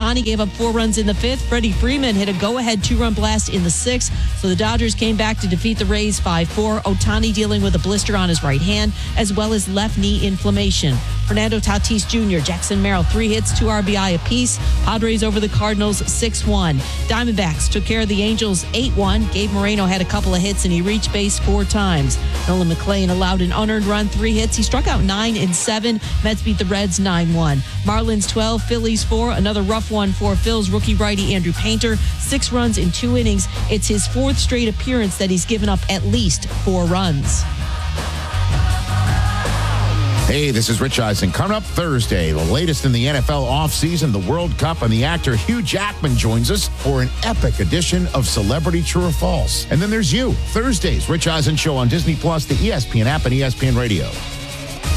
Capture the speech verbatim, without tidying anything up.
Ohtani gave up four runs in the fifth. Freddie Freeman hit a go-ahead two-run blast in the sixth. So the Dodgers came back to defeat the Rays five four. Ohtani dealing with a blister on his right hand, as well as left knee inflammation. Fernando Tatis Junior, Jackson Merrill, three hits, two R B I apiece. Padres over the Cardinals six one. Diamondbacks took care of the Angels eight one. Gabe Moreno had a couple of hits, and he reached base four times. Nolan McLean allowed an unearned run, three hits. He struck out nine in seven. Mets beat the Reds nine one. Marlins twelve, Phillies four. Another rough one for Phil's rookie righty Andrew Painter. Six runs in two innings. It's his fourth straight appearance that he's given up at least four runs. Hey, this is Rich Eisen. Coming up Thursday, the latest in the N F L offseason, the World Cup, and the actor Hugh Jackman joins us for an epic edition of Celebrity True or False. And then there's you, Thursdays, Rich Eisen Show on Disney Plus, the E S P N app, and E S P N Radio.